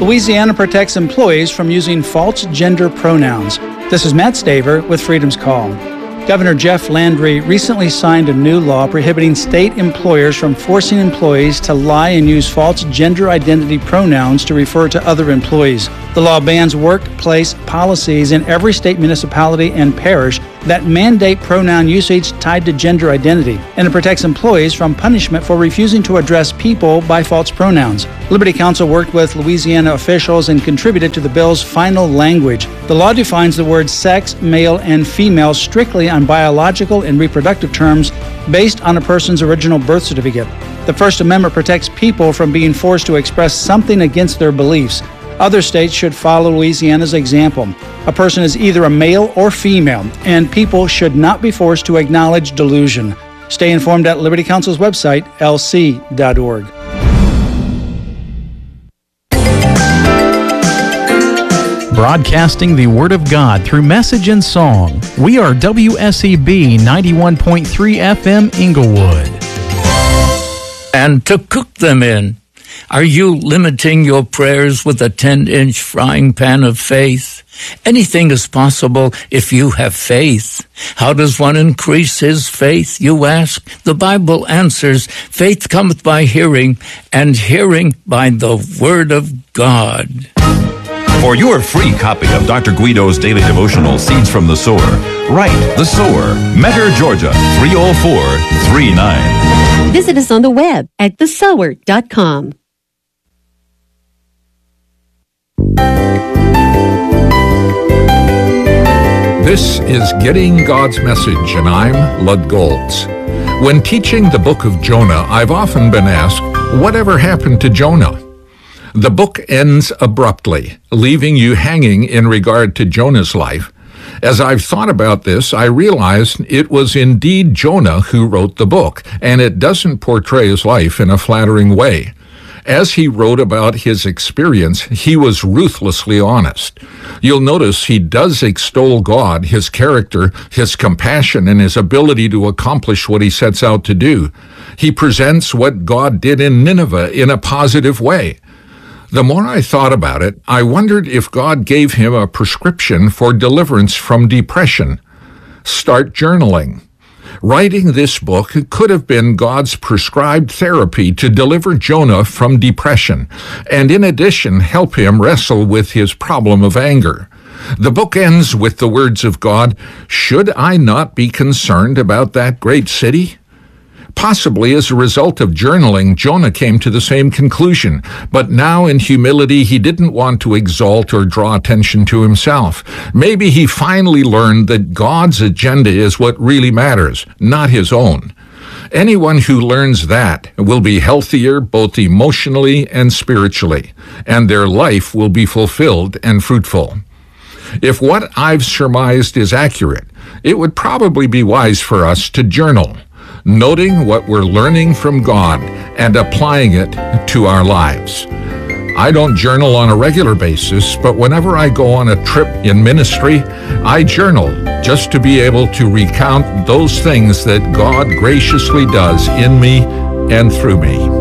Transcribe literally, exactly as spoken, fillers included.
Louisiana protects employees from using false gender pronouns. This is Matt Staver with Freedom's Call. Governor Jeff Landry recently signed a new law prohibiting state employers from forcing employees to lie and use false gender identity pronouns to refer to other employees. The law bans workplace policies in every state municipality and parish that mandate pronoun usage tied to gender identity, and it protects employees from punishment for refusing to address people by false pronouns. Liberty Counsel worked with Louisiana officials and contributed to the bill's final language. The law defines the words sex, male, and female strictly on biological and reproductive terms based on a person's original birth certificate. The First Amendment protects people from being forced to express something against their beliefs. Other states should follow Louisiana's example. A person is either a male or female, and people should not be forced to acknowledge delusion. Stay informed at Liberty Counsel's website, L C dot org. Broadcasting the Word of God through message and song. We are W S E B ninety-one point three F M Inglewood. And to cook them in. Are you limiting your prayers with a ten-inch frying pan of faith? Anything is possible if you have faith. How does one increase his faith, you ask? The Bible answers, faith cometh by hearing, and hearing by the Word of God. For your free copy of Doctor Guido's daily devotional, Seeds from the Sower, write The Sower, Mentor, Georgia, three oh four three nine. Visit us on the web at the sower dot com. This is Getting God's Message, and I'm Lud Golds. When teaching the book of Jonah, I've often been asked, whatever happened to Jonah? The book ends abruptly, leaving you hanging in regard to Jonah's life. As I've thought about this, I realized it was indeed Jonah who wrote the book, and it doesn't portray his life in a flattering way. As he wrote about his experience, he was ruthlessly honest. You'll notice he does extol God, his character, his compassion, and his ability to accomplish what he sets out to do. He presents what God did in Nineveh in a positive way. The more I thought about it, I wondered if God gave him a prescription for deliverance from depression. Start journaling. Writing this book could have been God's prescribed therapy to deliver Jonah from depression, and in addition help him wrestle with his problem of anger. The book ends with the words of God, "Should I not be concerned about that great city?" Possibly as a result of journaling, Jonah came to the same conclusion, but now in humility he didn't want to exalt or draw attention to himself. Maybe he finally learned that God's agenda is what really matters, not his own. Anyone who learns that will be healthier both emotionally and spiritually, and their life will be fulfilled and fruitful. If what I've surmised is accurate, it would probably be wise for us to journal, noting what we're learning from God and applying it to our lives. I don't journal on a regular basis, but whenever I go on a trip in ministry, I journal just to be able to recount those things that God graciously does in me and through me.